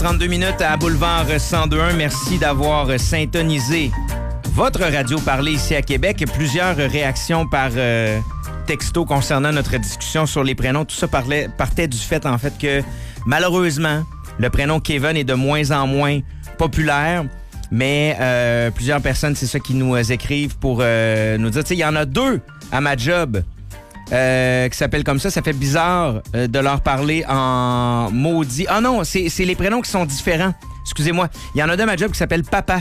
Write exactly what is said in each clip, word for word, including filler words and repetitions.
trente-deux minutes à Boulevard cent deux point un. Merci d'avoir syntonisé votre radio parlée ici à Québec. Plusieurs réactions par euh, texto concernant notre discussion sur les prénoms. Tout ça parlait, partait du fait, en fait, que malheureusement, le prénom Kevin est de moins en moins populaire. Mais euh, plusieurs personnes, c'est ça qui nous écrivent pour euh, nous dire, tu sais, il y en a deux à ma job euh, qui s'appellent comme ça. Ça fait bizarre euh, de leur parler en maudit. Ah non, c'est, c'est les prénoms qui sont différents. Excusez-moi. Il y en a deux à ma job qui s'appellent Papa.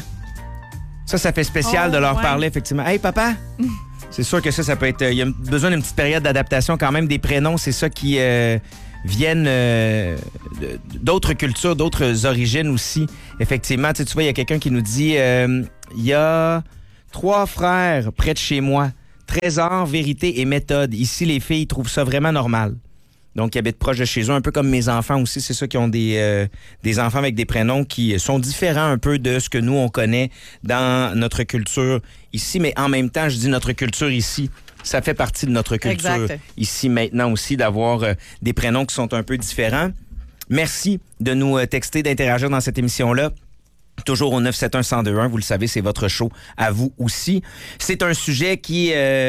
Ça, ça fait spécial oh, de leur ouais. parler, effectivement. Hey, Papa! C'est sûr que ça, ça peut être... Il y a besoin d'une petite période d'adaptation quand même des prénoms. C'est ça qui... Euh, viennent euh, d'autres cultures, d'autres origines aussi. Effectivement, tu, sais, tu vois, il y a quelqu'un qui nous dit euh, il y a trois frères près de chez moi. Trésor, vérité et méthode. Ici, les filles trouvent ça vraiment normal. Donc, ils habitent proche de chez eux, un peu comme mes enfants aussi. C'est ceux qui ont des, euh, des enfants avec des prénoms qui sont différents un peu de ce que nous, on connaît dans notre culture ici. Mais en même temps, je dis notre culture ici. Ça fait partie de notre culture exact. Ici maintenant aussi d'avoir euh, des prénoms qui sont un peu différents. Merci de nous euh, texter, d'interagir dans cette émission-là. Toujours au neuf sept un, un zéro deux un. Vous le savez, c'est votre show à vous aussi. C'est un sujet qui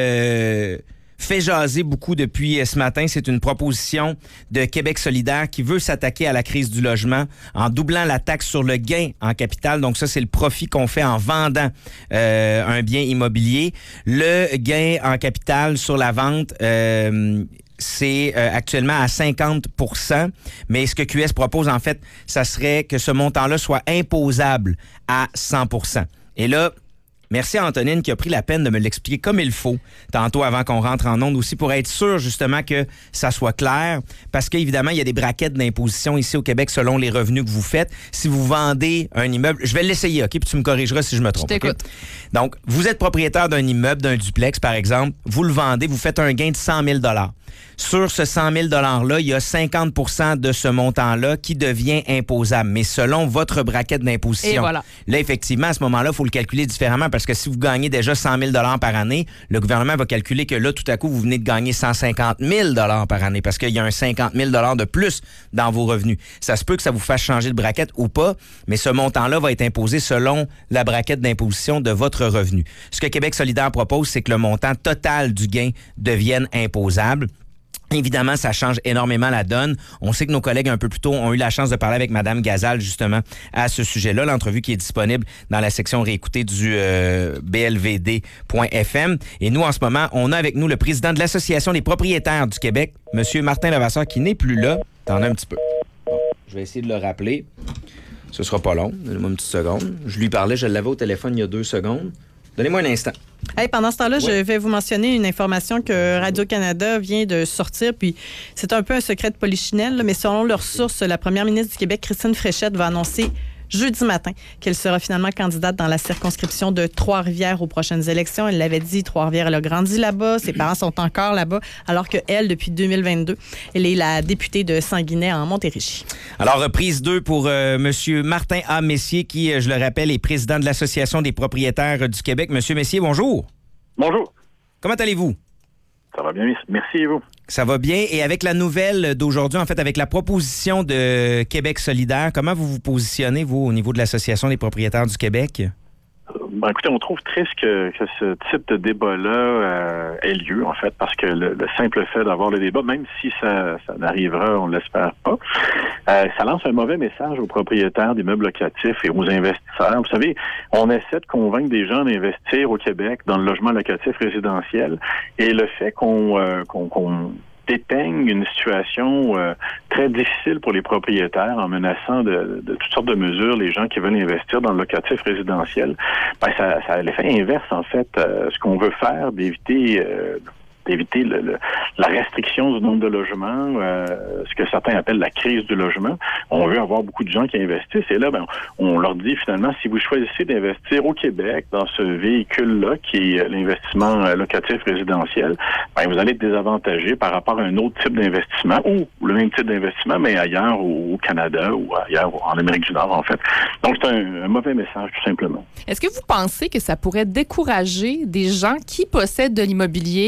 euh, fait jaser beaucoup depuis ce matin. C'est une proposition de Québec solidaire qui veut s'attaquer à la crise du logement en doublant la taxe sur le gain en capital. Donc ça, c'est le profit qu'on fait en vendant euh, un bien immobilier. Le gain en capital sur la vente... Euh, c'est euh, actuellement à cinquante pour cent, mais ce que Q S propose, en fait, ça serait que ce montant-là soit imposable à cent pour cent. Et là, merci à Antonine qui a pris la peine de me l'expliquer comme il faut, tantôt avant qu'on rentre en onde aussi, pour être sûr justement que ça soit clair, parce qu'évidemment, il y a des braquettes d'imposition ici au Québec selon les revenus que vous faites. Si vous vendez un immeuble, je vais l'essayer, OK, puis tu me corrigeras si je me trompe. Je t'écoute. Okay? Donc, vous êtes propriétaire d'un immeuble, d'un duplex, par exemple, vous le vendez, vous faites un gain de cent mille dollars. Sur ce cent mille dollars-là, il y a cinquante pour cent de ce montant-là qui devient imposable, mais selon votre braquette d'imposition. Et voilà. Là, effectivement, à ce moment-là, il faut le calculer différemment parce que si vous gagnez déjà cent mille dollars par année, le gouvernement va calculer que là, tout à coup, vous venez de gagner cent cinquante mille dollars par année parce qu'il y a un cinquante mille dollars de plus dans vos revenus. Ça se peut que ça vous fasse changer de braquette ou pas, mais ce montant-là va être imposé selon la braquette d'imposition de votre revenu. Ce que Québec solidaire propose, c'est que le montant total du gain devienne imposable. Évidemment, ça change énormément la donne. On sait que nos collègues un peu plus tôt ont eu la chance de parler avec Mme Gazal, justement, à ce sujet-là. L'entrevue qui est disponible dans la section réécoutée du euh, B L V D point F M. Et nous, en ce moment, on a avec nous le président de l'Association des propriétaires du Québec, M. Martin Levasseur, qui n'est plus là. T'en as un petit peu. Bon, je vais essayer de le rappeler. Ce sera pas long. Donnez-moi une petite seconde. Je lui parlais, je l'avais au téléphone il y a deux secondes. Donnez-moi un instant. Hey, pendant ce temps-là, ouais. je vais vous mentionner une information que Radio-Canada vient de sortir, puis c'est un peu un secret de polichinelle, là, mais selon leurs sources, la première ministre du Québec, Christine Fréchette, va annoncer jeudi matin qu'elle sera finalement candidate dans la circonscription de Trois-Rivières aux prochaines élections. Elle l'avait dit, Trois-Rivières, elle a grandi là-bas, ses parents sont encore là-bas, alors qu'elle, depuis deux mille vingt-deux, elle est la députée de Sanguinet en Montérégie. Alors, prise deux pour euh, M. Martin A. Messier, qui, je le rappelle, est président de l'Association des propriétaires du Québec. M. Messier, bonjour. Bonjour. Comment allez-vous? Ça va bien, merci et vous? Ça va bien. Et avec la nouvelle d'aujourd'hui, en fait, avec la proposition de Québec solidaire, comment vous vous positionnez, vous, au niveau de l'Association des propriétaires du Québec? Ben, écoutez, on trouve triste que, que ce type de débat-là euh, ait lieu, en fait, parce que le, le simple fait d'avoir le débat, même si ça, ça n'arrivera, on ne l'espère pas, euh, ça lance un mauvais message aux propriétaires d'immeubles locatifs et aux investisseurs. Vous savez, on essaie de convaincre des gens d'investir au Québec dans le logement locatif résidentiel, et le fait qu'on, euh, qu'on, qu'on dépeigne une situation euh, très difficile pour les propriétaires en menaçant de, de toutes sortes de mesures les gens qui veulent investir dans le locatif résidentiel, ben ça, ça a l'effet inverse, en fait, euh, ce qu'on veut faire, d'éviter euh, d'éviter le, le, la restriction du nombre de logements, euh, ce que certains appellent la crise du logement. On veut avoir beaucoup de gens qui investissent. Et là, ben, on leur dit finalement, si vous choisissez d'investir au Québec dans ce véhicule-là, qui est l'investissement locatif résidentiel, ben, vous allez être désavantagé par rapport à un autre type d'investissement, ou le même type d'investissement, mais ailleurs au Canada ou ailleurs en Amérique du Nord, en fait. Donc, c'est un, un mauvais message, tout simplement. Est-ce que vous pensez que ça pourrait décourager des gens qui possèdent de l'immobilier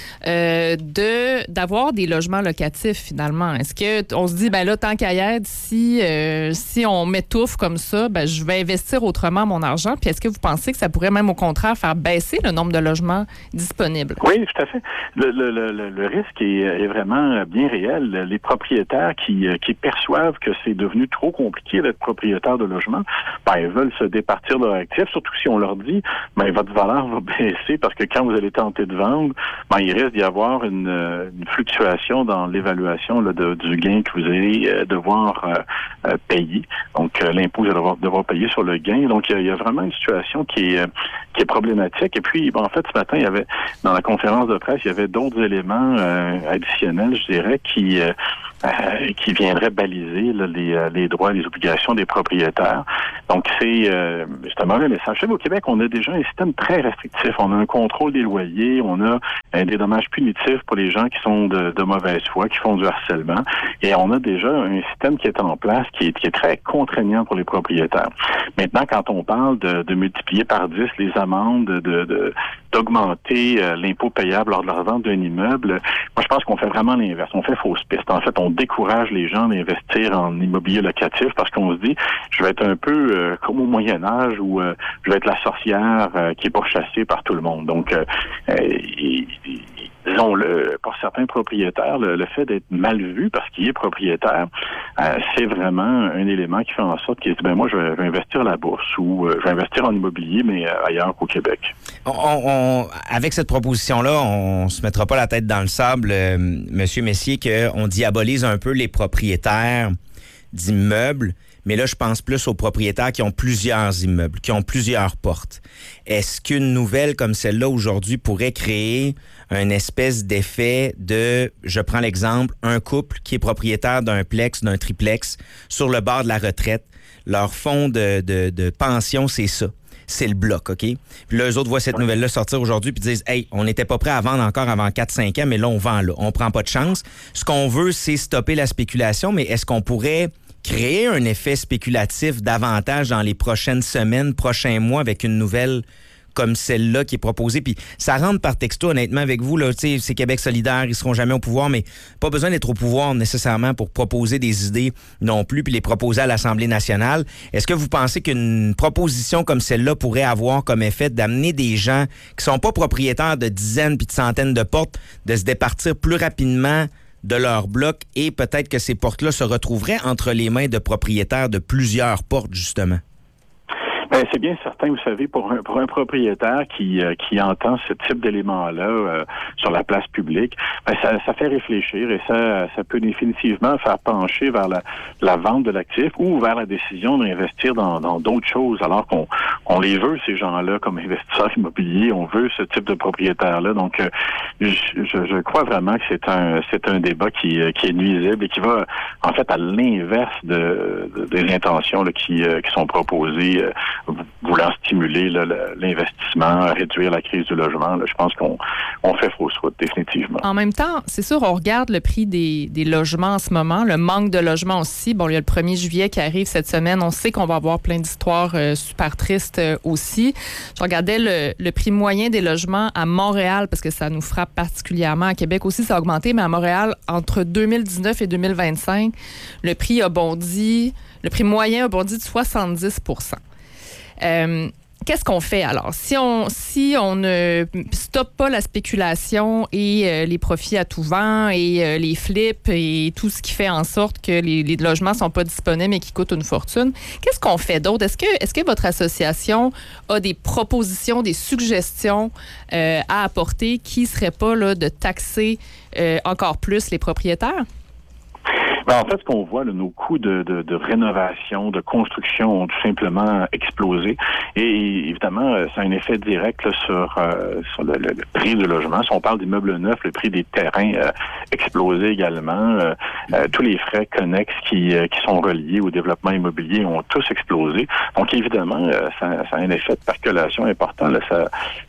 euh, de d'avoir des logements locatifs finalement. Est-ce que on se dit, ben là, tant qu'à y être, si, euh, si on m'étouffe comme ça, ben je vais investir autrement mon argent. Puis est-ce que vous pensez que ça pourrait même au contraire faire baisser le nombre de logements disponibles? Oui, tout à fait. Le, le, le, le risque est, est vraiment bien réel. Les propriétaires qui, qui perçoivent que c'est devenu trop compliqué d'être propriétaire de logement, ben, ils veulent se départir de leur actif, surtout si on leur dit, ben, votre valeur va baisser parce que quand vous allez tenter de vendre, ben, il risque d'y avoir une, une fluctuation dans l'évaluation là, de, du gain que vous allez euh, devoir euh, euh, payer. Donc, euh, l'impôt, vous allez devoir, devoir payer sur le gain. Donc, il y a, il y a vraiment une situation qui est, euh, qui est problématique. Et puis, ben, en fait, ce matin, il y avait, dans la conférence de presse, il y avait d'autres éléments euh, additionnels, je dirais, qui euh, euh, qui viendraient baliser là, les, euh, les droits et les obligations des propriétaires. Donc, c'est, euh, c'est un mauvais message. Au Québec, on a déjà un système très restrictif. On a un contrôle des loyers, on a euh, des dommages punitifs pour les gens qui sont de, de mauvaise foi, qui font du harcèlement. Et on a déjà un système qui est en place, qui est, qui est très contraignant pour les propriétaires. Maintenant, quand on parle de, de multiplier par dix les amendes, de, de d'augmenter euh, l'impôt payable lors de la vente d'un immeuble, moi, je pense qu'on fait vraiment l'inverse. On fait fausse piste. En fait, on décourage les gens d'investir en immobilier locatif parce qu'on se dit, je vais être un peu euh, comme au Moyen-Âge où euh, je vais être la sorcière euh, qui est pourchassée par tout le monde. Donc, euh, euh, et, et, disons, le, pour certains propriétaires, le, le fait d'être mal vu parce qu'il est propriétaire, euh, c'est vraiment un élément qui fait en sorte qu'il dit, ben moi, je vais, je vais investir à la bourse ou euh, je vais investir en immobilier, mais euh, ailleurs qu'au Québec. On, on, avec cette proposition-là, on se mettra pas la tête dans le sable, euh, Monsieur Messier, qu'on diabolise un peu les propriétaires d'immeubles. Mais là, je pense plus aux propriétaires qui ont plusieurs immeubles, qui ont plusieurs portes. Est-ce qu'une nouvelle comme celle-là aujourd'hui pourrait créer un espèce d'effet de, je prends l'exemple, un couple qui est propriétaire d'un plex, d'un triplex, sur le bord de la retraite. Leur fonds de, de, de pension, c'est ça. C'est le bloc, OK? Puis là, eux autres voient cette nouvelle-là sortir aujourd'hui puis disent, hey, on n'était pas prêt à vendre encore avant quatre cinq ans, mais là, on vend là. On prend pas de chance. Ce qu'on veut, c'est stopper la spéculation, mais est-ce qu'on pourrait créer un effet spéculatif davantage dans les prochaines semaines, prochains mois avec une nouvelle comme celle-là qui est proposée? Puis ça rentre par texto, honnêtement, avec vous, là, tu sais, c'est Québec solidaire, ils seront jamais au pouvoir, mais pas besoin d'être au pouvoir nécessairement pour proposer des idées non plus, puis les proposer à l'Assemblée nationale. Est-ce que vous pensez qu'une proposition comme celle-là pourrait avoir comme effet d'amener des gens qui sont pas propriétaires de dizaines puis de centaines de portes, de se départir plus rapidement de leur bloc et peut-être que ces portes-là se retrouveraient entre les mains de propriétaires de plusieurs portes, justement? Ben, c'est bien certain, vous savez, pour un, pour un propriétaire qui, euh, qui entend ce type d'éléments-là euh, sur la place publique, ben, ça, ça fait réfléchir et ça, ça peut définitivement faire pencher vers la, la vente de l'actif ou vers la décision d'investir dans, dans d'autres choses, alors qu'on on les veut, ces gens-là, comme investisseurs immobiliers, on veut ce type de propriétaire-là. Donc, euh, je, je, je crois vraiment que c'est un, c'est un débat qui, qui est nuisible et qui va, en fait, à l'inverse de, de, des intentions là, qui, euh, qui sont proposées euh, voulant stimuler là, l'investissement, réduire la crise du logement. Là, je pense qu'on on fait fausse route, définitivement. En même temps, c'est sûr, on regarde le prix des, des logements en ce moment, le manque de logements aussi. Bon, il y a le premier juillet qui arrive cette semaine. On sait qu'on va avoir plein d'histoires euh, super tristes euh, aussi. Je regardais le, le prix moyen des logements à Montréal, parce que ça nous frappe particulièrement. À Québec aussi, ça a augmenté, mais à Montréal, entre deux mille dix-neuf et deux mille vingt-cinq, le prix a bondi, le prix moyen a bondi de soixante-dix pour cent. Euh, qu'est-ce qu'on fait alors? Si on si on ne stoppe pas la spéculation et euh, les profits à tout vent et euh, les flips et tout ce qui fait en sorte que les, les logements sont pas disponibles et qui coûtent une fortune, qu'est-ce qu'on fait d'autre? Est-ce que est-ce que votre association a des propositions, des suggestions euh, à apporter qui ne seraient pas là, de taxer euh, encore plus les propriétaires? Ben, en fait, ce qu'on voit, là, nos coûts de, de, de rénovation, de construction ont tout simplement explosé. Et évidemment, ça a un effet direct là, sur, euh, sur le, le, le prix du logement. Si on parle d'immeubles neufs, le prix des terrains euh, explosé également. Euh, euh, tous les frais connexes qui, euh, qui sont reliés au développement immobilier ont tous explosé. Donc, évidemment, euh, ça, ça a un effet de percolation important. Là. Ça,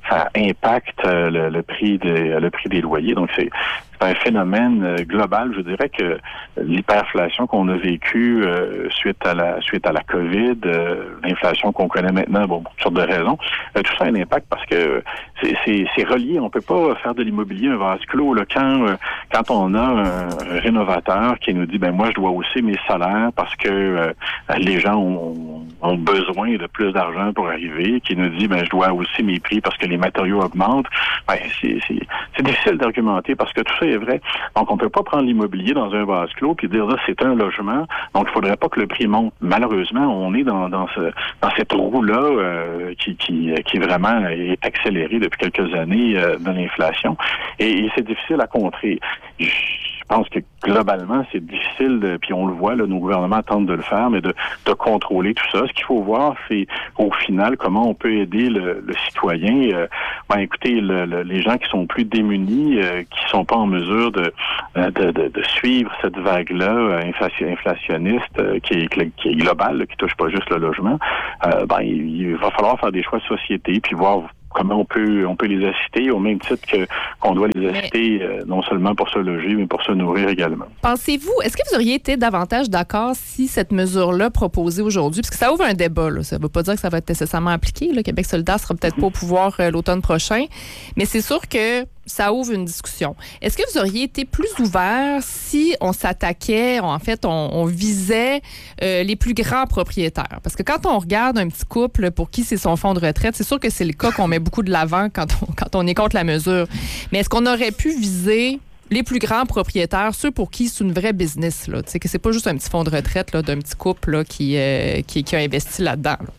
ça impacte euh, le, le prix des le prix des loyers. Donc c'est C'est un phénomène euh, global. Je dirais que l'hyperinflation qu'on a vécue euh, suite à la suite à la COVID, euh, l'inflation qu'on connaît maintenant, bon, pour toutes sortes de raisons, euh, tout ça a un impact parce que c'est, c'est, c'est relié. On peut pas faire de l'immobilier un vase clos. Là, quand euh, quand on a un, un rénovateur qui nous dit, ben moi je dois hausser mes salaires parce que euh, les gens ont, ont besoin de plus d'argent pour arriver, qui nous dit, ben je dois hausser mes prix parce que les matériaux augmentent. Ben c'est c'est, c'est difficile d'argumenter parce que tout ça est vrai. Donc, on ne peut pas prendre l'immobilier dans un vase clos puis dire, là, c'est un logement, donc il ne faudrait pas que le prix monte. Malheureusement, on est dans, dans, ce, dans cette roue-là euh, qui, qui, qui vraiment est accélérée depuis quelques années euh, de l'inflation. Et, et c'est difficile à contrer. Je pense que globalement, c'est difficile, de, puis on le voit, là, nos gouvernements tentent de le faire, mais de, de contrôler tout ça. Ce qu'il faut voir, c'est au final comment on peut aider le, le citoyen. Euh, ben, écoutez, le, le, les gens qui sont plus démunis, euh, qui sont pas en mesure de, de, de, de suivre cette vague-là euh, inflationniste euh, qui, est, qui est globale, là, qui touche pas juste le logement, euh, ben, il, il va falloir faire des choix de société, puis voir comment on peut on peut les assister au même titre que qu'on doit les assister euh, non seulement pour se loger, mais pour se nourrir également. Pensez-vous, est-ce que vous auriez été davantage d'accord si cette mesure-là proposée aujourd'hui, parce que ça ouvre un débat, là, ça ne veut pas dire que ça va être nécessairement appliqué, le Québec solidaire sera peut-être pas au pouvoir euh, l'automne prochain, mais c'est sûr que ça ouvre une discussion. Est-ce que vous auriez été plus ouvert si on s'attaquait, en fait, on, on visait euh, les plus grands propriétaires? Parce que quand on regarde un petit couple pour qui c'est son fonds de retraite, c'est sûr que c'est le cas qu'on met beaucoup de l'avant quand on, quand on est contre la mesure. Mais est-ce qu'on aurait pu viser les plus grands propriétaires, ceux pour qui c'est une vraie business, là, tu sais, que c'est pas juste un petit fonds de retraite là, d'un petit couple là, qui, euh, qui, qui a investi là-dedans, là?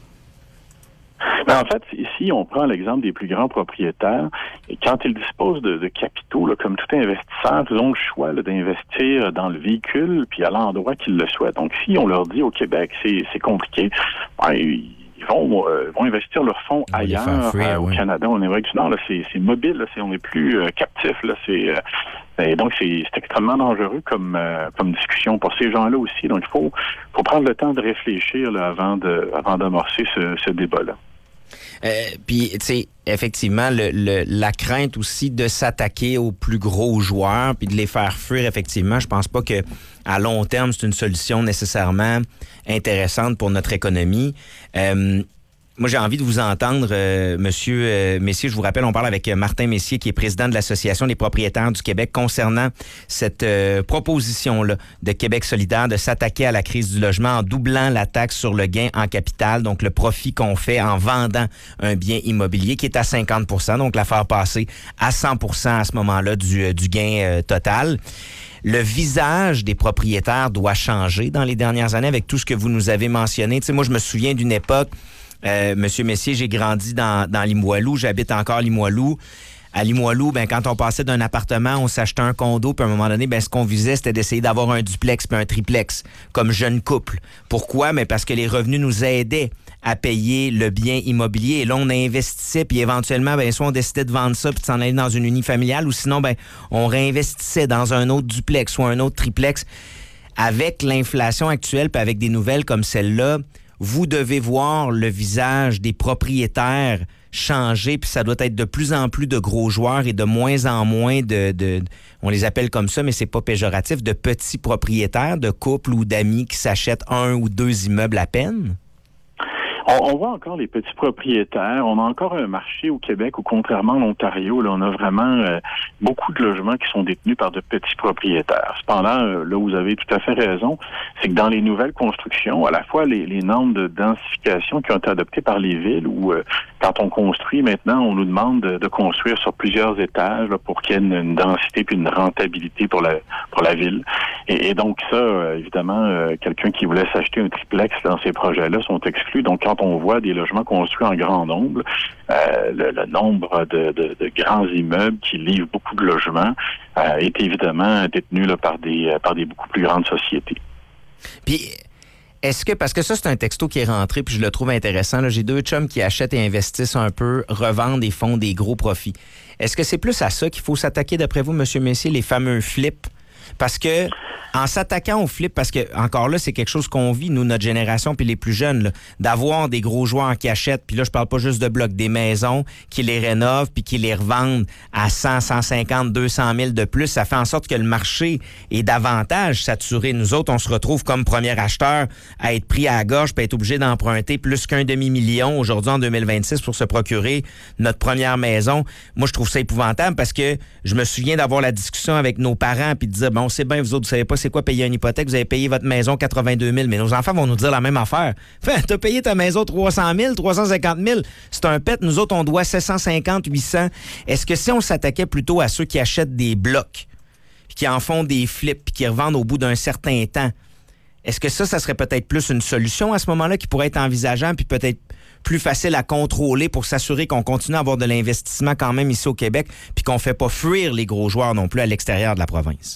Ben, en fait, ici, on prend l'exemple des plus grands propriétaires. Et quand ils disposent de, de capitaux, là, comme tout investisseur, ils ont le choix là, d'investir dans le véhicule puis à l'endroit qu'ils le souhaitent. Donc, si on leur dit au Québec, c'est, c'est compliqué, ben, ils vont, euh, vont investir leurs fonds ailleurs, free, euh, au oui. Canada, en Amérique du Nord. Là, c'est, c'est mobile, là, c'est, on n'est plus euh, captif. Là, c'est, euh, et donc, c'est, c'est extrêmement dangereux comme, euh, comme discussion pour ces gens-là aussi. Donc, il faut, faut prendre le temps de réfléchir là, avant, de, avant d'amorcer ce, ce débat-là. Euh, Puis, tu sais, effectivement, le, le, la crainte aussi de s'attaquer aux plus gros joueurs puis de les faire fuir, effectivement, je pense pas que à long terme, c'est une solution nécessairement intéressante pour notre économie. Euh, Moi, j'ai envie de vous entendre, euh, Monsieur euh, Messier. Je vous rappelle, on parle avec Martin Messier, qui est président de l'Association des propriétaires du Québec, concernant cette euh, proposition-là de Québec solidaire de s'attaquer à la crise du logement en doublant la taxe sur le gain en capital, donc le profit qu'on fait en vendant un bien immobilier qui est à cinquante pour cent, donc la faire passer à cent pour cent à ce moment-là du, du gain euh, total. Le visage des propriétaires doit changer dans les dernières années avec tout ce que vous nous avez mentionné. Tu sais, moi, je me souviens d'une époque. Euh, Monsieur Messier, j'ai grandi dans, dans Limoilou, j'habite encore Limoilou. À Limoilou, ben, quand on passait d'un appartement, on s'achetait un condo, puis à un moment donné, ben, ce qu'on visait, c'était d'essayer d'avoir un duplex puis un triplex, comme jeune couple. Pourquoi? Mais parce que les revenus nous aidaient à payer le bien immobilier. Et là, on investissait, puis éventuellement, ben, soit on décidait de vendre ça puis de s'en aller dans une unifamiliale, ou sinon, ben, on réinvestissait dans un autre duplex ou un autre triplex. Avec l'inflation actuelle, puis avec des nouvelles comme celle-là, vous devez voir le visage des propriétaires changer, puis ça doit être de plus en plus de gros joueurs et de moins en moins de, de on les appelle comme ça, mais c'est pas péjoratif, de petits propriétaires, de couples ou d'amis qui s'achètent un ou deux immeubles à peine? On, on voit encore les petits propriétaires. On a encore un marché au Québec où, contrairement à l'Ontario, là, on a vraiment euh, beaucoup de logements qui sont détenus par de petits propriétaires. Cependant, euh, là, vous avez tout à fait raison, c'est que dans les nouvelles constructions, à la fois les, les normes de densification qui ont été adoptées par les villes, où euh, quand on construit maintenant, on nous demande de, de construire sur plusieurs étages là, pour qu'il y ait une, une densité puis une rentabilité pour la pour la ville. Et, et donc ça, euh, évidemment, euh, quelqu'un qui voulait s'acheter un triplex dans ces projets-là sont exclus. Donc, quand on voit des logements construits en grand nombre, euh, le, le nombre de, de, de grands immeubles qui livrent beaucoup de logements euh, est évidemment détenu là, par des par des beaucoup plus grandes sociétés. Puis, est-ce que, parce que ça, c'est un texto qui est rentré, puis je le trouve intéressant, là, j'ai deux chums qui achètent et investissent un peu, revendent et font des gros profits. Est-ce que c'est plus à ça qu'il faut s'attaquer, d'après vous, M. Messier, les fameux flips? Parce que en s'attaquant au flip, parce que encore là, c'est quelque chose qu'on vit, nous, notre génération, puis les plus jeunes, là, d'avoir des gros joueurs en cachette, puis là, je parle pas juste de blocs, des maisons qui les rénovent, puis qui les revendent à cent, cent cinquante, deux cent mille de plus, ça fait en sorte que le marché est davantage saturé. Nous autres, on se retrouve comme premier acheteur à être pris à la gorge, puis être obligé d'emprunter plus qu'un demi-million aujourd'hui en deux mille vingt-six pour se procurer notre première maison. Moi, je trouve ça épouvantable parce que je me souviens d'avoir la discussion avec nos parents, puis de dire, bon, c'est bien, vous autres, vous savez pas c'est quoi payer une hypothèque, vous avez payé votre maison quatre-vingt-deux mille, mais nos enfants vont nous dire la même affaire. Enfin, t'as payé ta maison trois cent mille, trois cent cinquante mille, c'est un pet, nous autres, on doit sept cent cinquante, huit cents. Est-ce que si on s'attaquait plutôt à ceux qui achètent des blocs, puis qui en font des flips, puis qui revendent au bout d'un certain temps, est-ce que ça, ça serait peut-être plus une solution à ce moment-là qui pourrait être envisageable, puis peut-être plus facile à contrôler pour s'assurer qu'on continue à avoir de l'investissement quand même ici au Québec, puis qu'on ne fait pas fuir les gros joueurs non plus à l'extérieur de la province?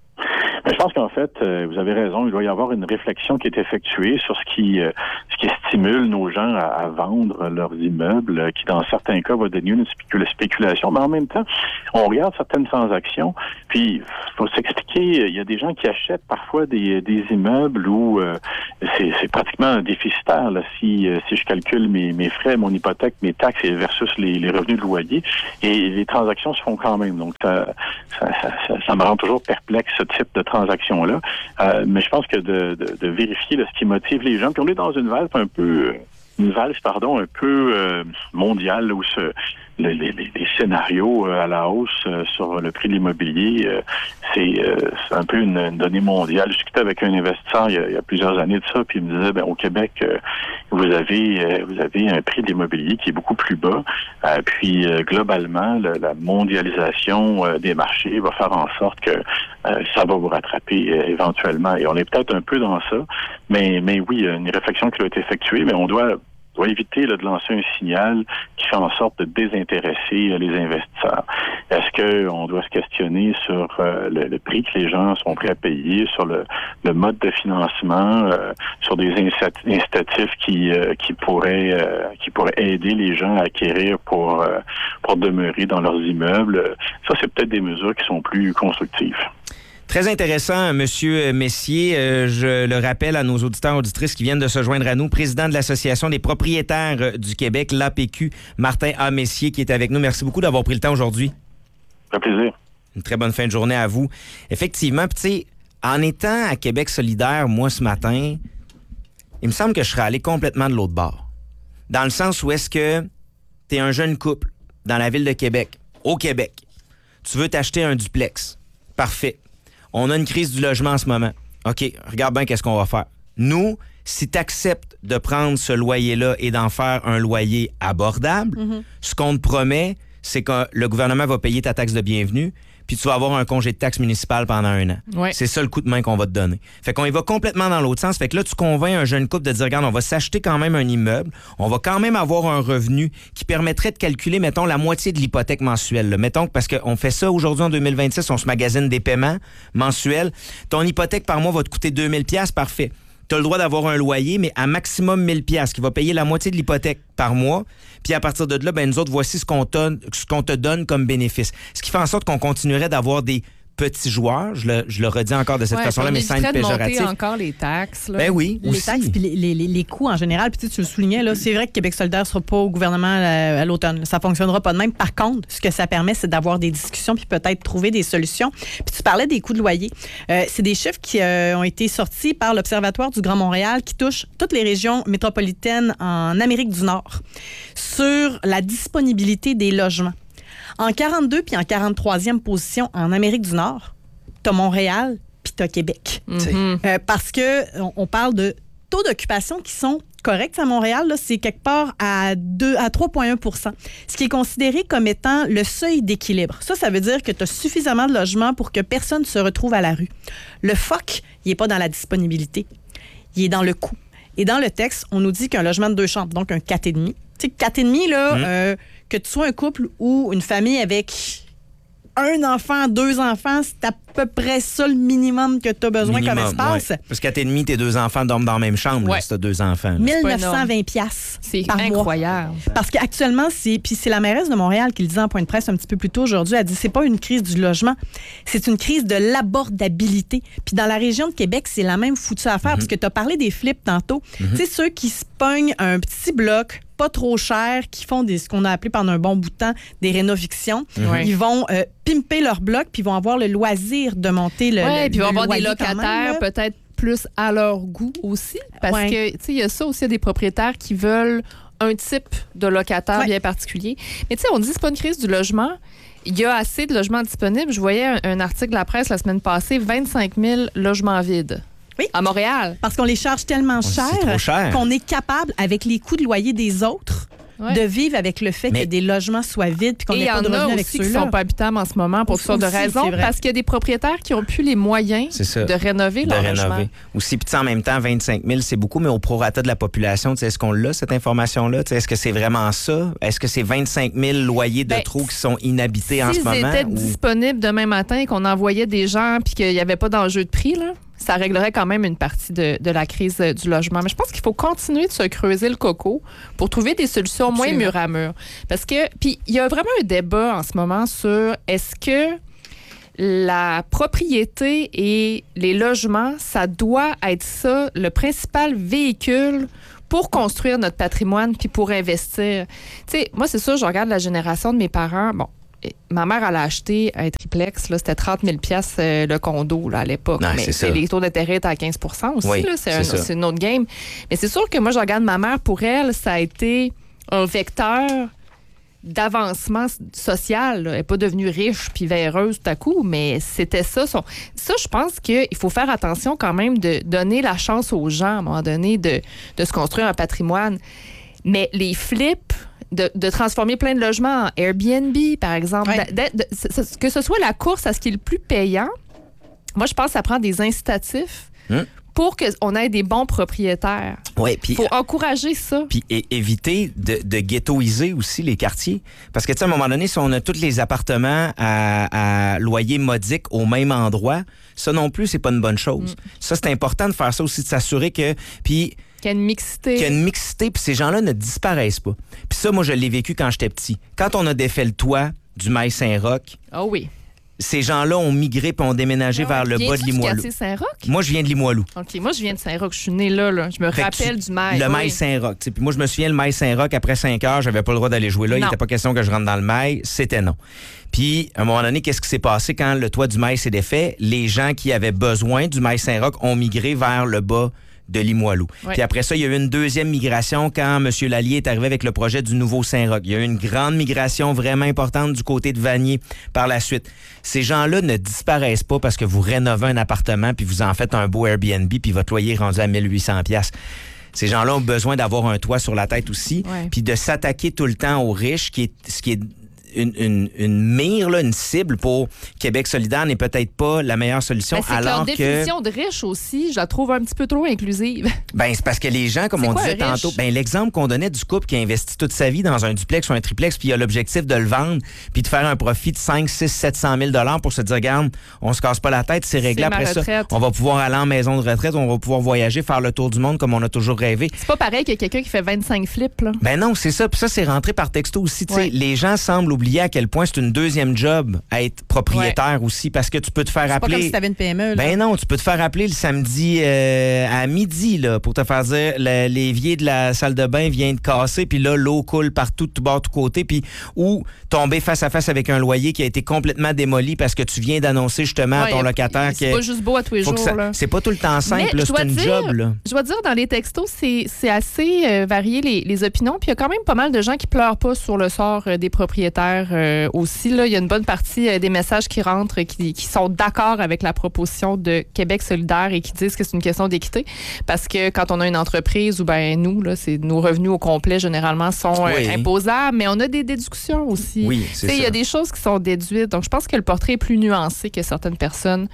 Je pense qu'en fait, euh, vous avez raison, il doit y avoir une réflexion qui est effectuée sur ce qui euh, ce qui stimule nos gens à, à vendre leurs immeubles, euh, qui dans certains cas va donner une spécul- spéculation. Mais en même temps, on regarde certaines transactions, puis il faut s'expliquer, il y a des gens qui achètent parfois des, des immeubles où euh, c'est, c'est pratiquement déficitaire. Là, si, euh, si je calcule mes, mes frais, mon hypothèque, mes taxes versus les, les revenus de loyer, et les transactions se font quand même. Donc, ça, ça, ça, ça, ça me rend toujours perplexe, ce type de transaction-là. Euh, mais je pense que de, de, de vérifier là, ce qui motive les gens. Puis on est dans une valse un peu, une valse, pardon, un peu euh, mondiale là, où ce, les, les, les scénarios euh, à la hausse euh, sur le prix de l'immobilier, euh, c'est, euh, c'est un peu une, une donnée mondiale. Je discutais avec un investisseur il y a, il y a plusieurs années de ça, puis il me disait, ben au Québec, euh, vous avez euh, vous avez un prix de l'immobilier qui est beaucoup plus bas. Euh, puis euh, globalement, le, la mondialisation euh, des marchés va faire en sorte que euh, ça va vous rattraper euh, éventuellement. Et on est peut-être un peu dans ça, mais mais oui, il y a une réflexion qui doit être effectuée, mais on doit doit éviter là, de lancer un signal qui fait en sorte de désintéresser euh, les investisseurs. Est-ce qu'on doit se questionner sur euh, le, le prix que les gens sont prêts à payer, sur le, le mode de financement, euh, sur des incitatifs qui euh, qui pourraient euh, qui pourraient aider les gens à acquérir pour euh, pour demeurer dans leurs immeubles. Ça, c'est peut-être des mesures qui sont plus constructives. Très intéressant, Monsieur Messier. Euh, je le rappelle à nos auditeurs et auditrices qui viennent de se joindre à nous, président de l'Association des propriétaires du Québec, l'A P Q, Martin A. Messier, qui est avec nous. Merci beaucoup d'avoir pris le temps aujourd'hui. Ça fait plaisir. Une très bonne fin de journée à vous. Effectivement, tu sais, en étant à Québec solidaire, moi, ce matin, il me semble que je serais allé complètement de l'autre bord. Dans le sens où est-ce que tu es un jeune couple dans la ville de Québec, au Québec. Tu veux t'acheter un duplex. Parfait. On a une crise du logement en ce moment. OK, regarde bien qu'est-ce qu'on va faire. Nous, si tu acceptes de prendre ce loyer-là et d'en faire un loyer abordable, mm-hmm. ce qu'on te promet, c'est que le gouvernement va payer ta taxe de bienvenue, puis tu vas avoir un congé de taxe municipale pendant un an. Ouais. C'est ça le coup de main qu'on va te donner. Fait qu'on y va complètement dans l'autre sens. Fait que là, tu convaincs un jeune couple de dire, regarde, on va s'acheter quand même un immeuble, on va quand même avoir un revenu qui permettrait de calculer, mettons, la moitié de l'hypothèque mensuelle. Là. Mettons que parce qu'on fait ça aujourd'hui en deux mille vingt-six, on se magasine des paiements mensuels. Ton hypothèque par mois va te coûter deux mille dollars, parfait. Tu as le droit d'avoir un loyer, mais à maximum mille dollars, qui va payer la moitié de l'hypothèque par mois. Puis à partir de là, ben nous autres, voici ce qu'on, te, ce qu'on te donne comme bénéfice. Ce qui fait en sorte qu'on continuerait d'avoir des petits joueurs, je le, je le redis encore de cette ouais, façon-là, mais sans être péjoratif. On encore les taxes. Là. Ben oui, les aussi. taxes puis les, les, les coûts en général. Puis tu, sais, tu le soulignais, là, c'est vrai que Québec solidaire ne sera pas au gouvernement à, à l'automne. Ça ne fonctionnera pas de même. Par contre, ce que ça permet, c'est d'avoir des discussions puis peut-être trouver des solutions. Puis tu parlais des coûts de loyer. Euh, c'est des chiffres qui euh, ont été sortis par l'Observatoire du Grand Montréal qui touche toutes les régions métropolitaines en Amérique du Nord sur la disponibilité des logements. En quarante-deux puis en quarante-troisième position en Amérique du Nord, t'as Montréal, puis t'as Québec. Mm-hmm. Euh, parce que on, on parle de taux d'occupation qui sont corrects à Montréal. Là, c'est quelque part à, deux, à trois virgule un pour cent, ce qui est considéré comme étant le seuil d'équilibre. Ça, ça veut dire que tu as suffisamment de logements pour que personne ne se retrouve à la rue. Le F O C, il n'est pas dans la disponibilité. Il est dans le coût. Et dans le texte, on nous dit qu'un logement de deux chambres, donc un quatre virgule cinq, tu sais, quatre virgule cinq, là, mmh. euh, que tu sois un couple ou une famille avec un enfant, deux enfants, c'est à peu près ça le minimum que tu as besoin Minimum, comme espace. Ouais. Parce qu'à t'es demi, tes deux enfants dorment dans la même chambre, Ouais. là, si t'as deux enfants. Là. mille neuf cent vingt piastres C'est par mois. incroyable. Parce qu'actuellement, c'est puis c'est la mairesse de Montréal qui le disait en point de presse un petit peu plus tôt aujourd'hui. Elle dit c'est pas une crise du logement, c'est une crise de l'abordabilité. Puis dans la région de Québec, c'est la même foutue affaire. Mm-hmm. Parce que tu as parlé des flips tantôt. Mm-hmm. Tu sais, ceux qui se pognent un petit bloc pas trop cher, qui font des, ce qu'on a appelé pendant un bon bout de temps des rénovictions. Mm-hmm. Ils vont euh, pimper leur bloc, puis ils vont avoir le loisir de monter le, ouais, le puis ils vont avoir des locataires même, peut-être plus à leur goût aussi. Parce ouais. que, tu sais, il y a ça aussi, il y a des propriétaires qui veulent un type de locataire ouais. bien particulier. Mais tu sais, on dit que c'est pas une crise du logement. Il y a assez de logements disponibles. Je voyais un, un article de la presse la semaine passée, vingt-cinq mille logements vides. Oui. À Montréal. Parce qu'on les charge tellement cher, cher qu'on est capable, avec les coûts de loyer des autres, ouais. de vivre avec le fait Mais... que des logements soient vides puis qu'on n'ait pas de revenus avec ceux-là. Il y en a aussi qui sont pas habitables en ce moment pour toutes sortes de raisons, parce qu'il y a des propriétaires qui n'ont plus les moyens de rénover de leur rénover. logement. Aussi, puis en même temps, vingt-cinq mille, c'est beaucoup, mais au prorata de la population, est-ce qu'on l'a, cette information-là? Est-ce que c'est vraiment ça? Est-ce que c'est vingt-cinq mille loyers de ben, trop qui sont inhabités en ce moment? S'ils étaient ou... disponibles demain matin et qu'on envoyait des gens puis qu'il n'y avait pas d'enjeu de prix, là, ça réglerait quand même une partie de, de la crise du logement. Mais je pense qu'il faut continuer de se creuser le coco pour trouver des solutions Absolument. moins mur à mur. Parce que, puis il y a vraiment un débat en ce moment sur est-ce que la propriété et les logements, ça doit être ça, le principal véhicule pour construire notre patrimoine puis pour investir. Tu sais, moi, c'est sûr, je regarde la génération de mes parents. Bon, ma mère, elle a acheté un triplex, là, c'était trente mille dollars euh, le condo là, à l'époque. Non, mais c'est ça. les taux d'intérêt étaient à quinze pour cent aussi. Oui, là, c'est, c'est, un, c'est une autre game. Mais c'est sûr que moi, je regarde ma mère, pour elle, ça a été un vecteur d'avancement social. Là. Elle n'est pas devenue riche puis véreuse tout à coup, mais c'était ça. Son... Ça, je pense qu'il faut faire attention quand même de donner la chance aux gens, à un moment donné, de, de se construire un patrimoine. Mais les flips, de, de transformer plein de logements en Airbnb, par exemple, ouais. de, de, de, que ce soit la course à ce qui est le plus payant, moi, je pense que ça prend des incitatifs hum. pour qu'on ait des bons propriétaires. Ouais, il faut encourager ça. Puis éviter de, de ghettoiser aussi les quartiers. Parce que, tu sais, à un moment donné, si on a tous les appartements à, à loyer modique au même endroit, ça non plus, c'est pas une bonne chose. Mm. Ça, c'est important de faire ça aussi, de s'assurer que... Puis, qu'il y a une mixité. Qu'il y a une mixité, puis ces gens-là ne disparaissent pas. Puis ça, moi, je l'ai vécu quand j'étais petit. Quand on a défait le toit du Mail Saint-Roch... Ah oh oui. Ces gens-là ont migré puis ont déménagé ah ouais. vers le bas de Limoilou. Saint-Roch? Moi, je viens de Limoilou. OK, moi, je viens de Saint-Roch. Je suis née là. là. Je me fait rappelle tu, du Mail. Le oui. Mail Saint-Roch. Puis moi, je me souviens, le Mail Saint-Roch, après cinq heures, j'avais pas le droit d'aller jouer là. Non. Il n'était pas question que je rentre dans le Mail. C'était non. Puis, à un moment donné, qu'est-ce qui s'est passé quand le toit du Mail s'est défait? Les gens qui avaient besoin du Mail Saint-Roch ont migré vers le bas de Limoilou. Oui. Puis après ça, il y a eu une deuxième migration quand M. Lallier est arrivé avec le projet du nouveau Saint-Roch. Il y a eu une grande migration vraiment importante du côté de Vanier par la suite. Ces gens-là ne disparaissent pas parce que vous rénovez un appartement puis vous en faites un beau Airbnb puis votre loyer est rendu à mille huit cents dollars. Ces gens-là ont besoin d'avoir un toit sur la tête aussi oui. puis de s'attaquer tout le temps aux riches, qui est, ce qui est Une, une, une mire, là, une cible pour Québec solidaire n'est peut-être pas la meilleure solution. Ben, c'est alors que leur que définition de riche aussi, je la trouve un petit peu trop inclusive. Ben c'est parce que les gens, comme c'est on quoi, disait tantôt, ben l'exemple qu'on donnait du couple qui a investi toute sa vie dans un duplex ou un triplex, puis il a l'objectif de le vendre, puis de faire un profit de cinq, six, sept cent mille dollars pour se dire, regarde, on se casse pas la tête, c'est réglé après ça. On va pouvoir aller en maison de retraite, on va pouvoir voyager, faire le tour du monde comme on a toujours rêvé. C'est pas pareil qu'il y a quelqu'un qui fait vingt-cinq flips, là. Ben non, c'est ça. Puis ça, c'est rentré par texto aussi. Ouais. Les gens semblent oublier à quel point c'est une deuxième job à être propriétaire ouais. aussi, parce que tu peux te faire c'est appeler... C'est pas comme si t'avais une P M E, là. Ben non, tu peux te faire appeler le samedi euh, à midi, là, pour te faire dire le, l'évier de la salle de bain vient de casser, puis là, l'eau coule partout, de tout bord, de tout côté, puis ou tomber face à face avec un loyer qui a été complètement démoli parce que tu viens d'annoncer justement ouais, à ton locataire c'est que... pas juste beau à tous les jours, ça, là. C'est pas tout le temps simple, là, c'est une dire, job, là. Je dois dire, dans les textos, c'est, c'est assez euh, varié, les, les opinions, puis il y a quand même pas mal de gens qui pleurent pas sur le sort euh, des propriétaires euh, aussi, là. Il y a une bonne partie euh, des messages qui rentrent, qui, qui sont d'accord avec la proposition de Québec solidaire et qui disent que c'est une question d'équité. Parce que quand on a une entreprise, ou ben nous, là, c'est, nos revenus au complet, généralement, sont euh, oui. imposables, mais on a des déductions aussi. Oui, c'est ça. Il y a des choses qui sont déduites. Donc, je pense que le portrait est plus nuancé que certaines personnes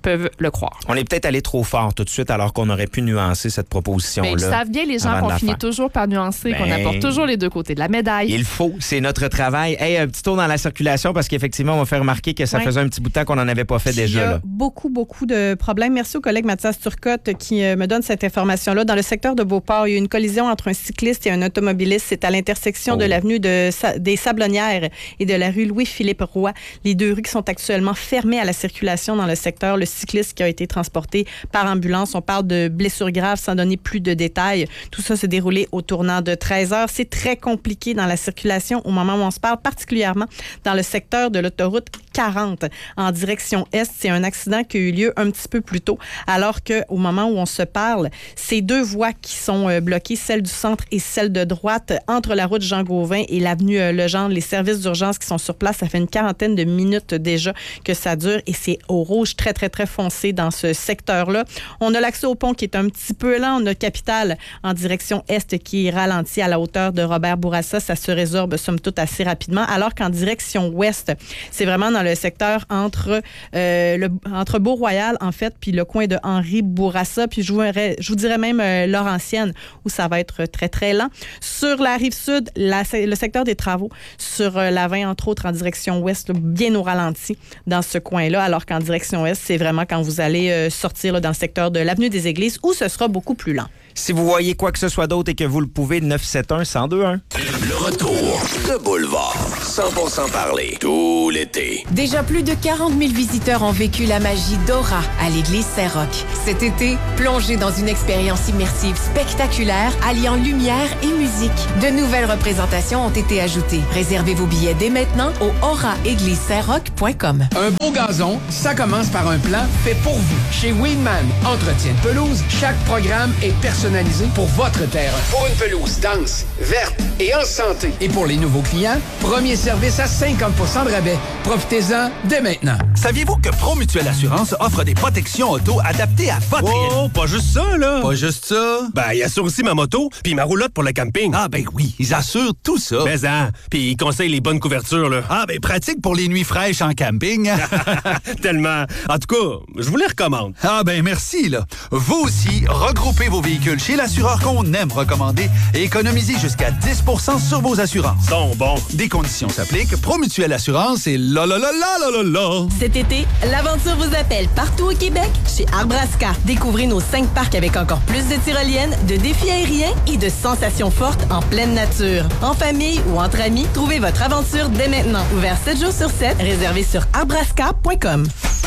peuvent le croire. On est peut-être allé trop fort tout de suite alors qu'on aurait pu nuancer cette proposition-là. Mais ils savent bien, les gens, qu'on finit toujours par nuancer, ben, qu'on apporte toujours les deux côtés de la médaille. Il faut, c'est notre travail. Hey, un petit tour dans la circulation parce qu'effectivement, on m'a fait remarquer que ça ouais. faisait un petit bout de temps qu'on n'en avait pas fait déjà. Il y a là. beaucoup, beaucoup de problèmes. Merci au collègue Mathias Turcotte qui euh, me donne cette information-là. Dans le secteur de Beauport, il y a eu une collision entre un cycliste et un automobiliste. C'est à l'intersection oh. de l'avenue de Sa- des Sablonnières et de la rue Louis-Philippe Roy. Les deux rues qui sont actuellement fermées à la circulation dans le secteur. Le cycliste qui a été transporté par ambulance. On parle de blessures graves sans donner plus de détails. Tout ça s'est déroulé au tournant de treize heures. C'est très compliqué dans la circulation au moment où on se parle, particulièrement dans le secteur de l'autoroute quarante en direction est. C'est un accident qui a eu lieu un petit peu plus tôt, alors qu'au moment où on se parle, c'est deux voies qui sont euh, bloquées, celle du centre et celle de droite, entre la route Jean-Gauvin et l'avenue euh, Legendre. Les services d'urgence qui sont sur place, ça fait une quarantaine de minutes déjà que ça dure et c'est au rouge très, très, très foncé dans ce secteur-là. On a l'accès au pont qui est un petit peu lent. On a Capitale en direction est qui est ralenti à la hauteur de Robert Bourassa. Ça se résorbe, somme toute, assez rapidement, alors qu'en direction ouest, c'est vraiment dans le secteur entre, euh, le, entre Beau-Royal, en fait, puis le coin de Henri Bourassa, puis je vous, je vous dirais même euh, Laurentienne, où ça va être très, très lent. Sur la rive sud, la, le secteur des travaux, sur euh, la vingt, entre autres, en direction ouest, là, bien au ralenti dans ce coin-là, alors qu'en direction est, c'est vraiment quand vous allez euh, sortir là, dans le secteur de l'avenue des Églises, où ce sera beaucoup plus lent. Si vous voyez quoi que ce soit d'autre et que vous le pouvez, neuf sept un, un zéro deux un. Le retour de Boulevard. cent pour cent parler. Tout l'été. Déjà plus de quarante mille visiteurs ont vécu la magie d'Aura à l'église Saint-Roch. Cet été, plongez dans une expérience immersive spectaculaire alliant lumière et musique. De nouvelles représentations ont été ajoutées. Réservez vos billets dès maintenant au aura église saint roch point com. Un beau gazon, ça commence par un plan fait pour vous. Chez Weedman, entretien de pelouse, chaque programme est personnalisé pour votre terrain. Pour une pelouse dense, verte et en santé. Et pour les nouveaux clients, premier service à cinquante pour cent de rabais. Profitez-en dès maintenant. Saviez-vous que Promutuelle Assurance offre des protections auto adaptées à votre... Oh, pas juste ça, là! Pas juste ça? Ben, ils assurent aussi ma moto puis ma roulotte pour le camping. Ah, ben oui, ils assurent tout ça. Mais hein, puis ils conseillent les bonnes couvertures, là. Ah, ben pratique pour les nuits fraîches en camping. Tellement. En tout cas, je vous les recommande. Ah, ben merci, là. Vous aussi, regroupez vos véhicules chez l'assureur qu'on aime recommander et économisez jusqu'à dix pour cent sur vos assurances. Sont bons. Des conditions s'appliquent. Promutuelle Assurance et la la la la la la la. Cet été, l'aventure vous appelle partout au Québec chez Arbrasca. Découvrez nos cinq parcs avec encore plus de tyroliennes, de défis aériens et de sensations fortes en pleine nature. En famille ou entre amis, trouvez votre aventure dès maintenant. Ouvert sept jours sur sept, réservé sur arbrasca point com.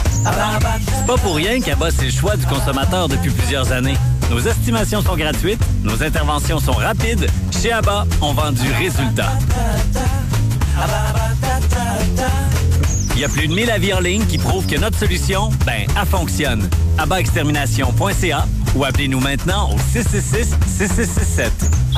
C'est pas pour rien qu'Abba, c'est le choix du consommateur depuis plusieurs années. Nos estimations sont gratuites, nos interventions sont rapides. Chez Abba, on vend du résultat. Il y a plus de mille avis en ligne qui prouvent que notre solution, ben, elle fonctionne. abba extermination point c a ou appelez-nous maintenant au six six six, six six six sept.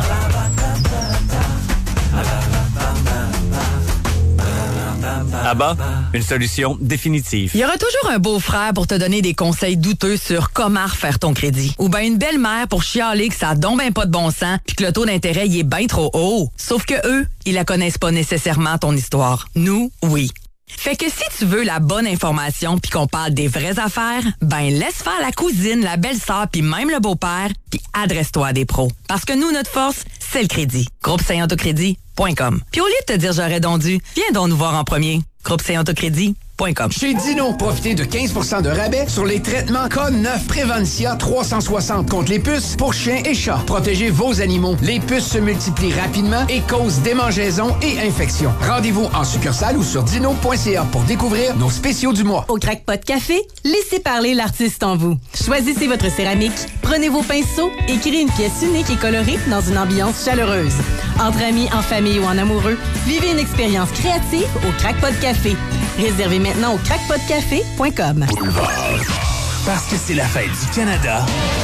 Abba, une solution définitive. Il y aura toujours un beau-frère pour te donner des conseils douteux sur comment refaire ton crédit. Ou bien une belle-mère pour chialer que ça donne ben pas de bon sens puis que le taux d'intérêt il est bien trop haut. Sauf que eux, ils la connaissent pas nécessairement ton histoire. Nous, oui. Fait que si tu veux la bonne information puis qu'on parle des vraies affaires, ben laisse faire la cousine, la belle-sœur puis même le beau-père puis adresse-toi à des pros. Parce que nous, notre force, c'est le crédit. Groupe Saint Autocrédit point com. Puis au lieu de te dire j'aurais donc dû, viens donc nous voir en premier. Groupe Saint Autocrédit point com. Chez Dino, profitez de quinze pour cent de rabais sur les traitements K neuf Prévencia trois cent soixante contre les puces pour chiens et chats. Protégez vos animaux. Les puces se multiplient rapidement et causent démangeaisons et infections. Rendez-vous en succursale ou sur dino point c a pour découvrir nos spéciaux du mois. Au Crackpot Café, laissez parler l'artiste en vous. Choisissez votre céramique, prenez vos pinceaux et créez une pièce unique et colorée dans une ambiance chaleureuse. Entre amis, en famille ou en amoureux, vivez une expérience créative au Crackpot Café. Réservez maintenant au crackpot café point com. Parce que c'est la fête du Canada.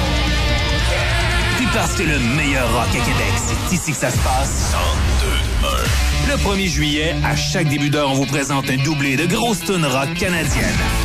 Puis parce que le meilleur rock à Québec, c'est ici que ça se passe. cent deux un. Le premier juillet, à chaque début d'heure, on vous présente un doublé de grosses tunes rock canadiennes.